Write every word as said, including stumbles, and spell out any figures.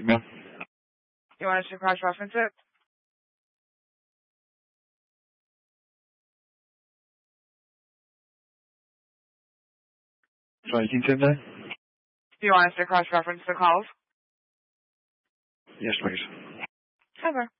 ma'am. You want us to cross-reference it? Sorry, can you say that? Do you want us to cross-reference the calls? Yes, please. Okay.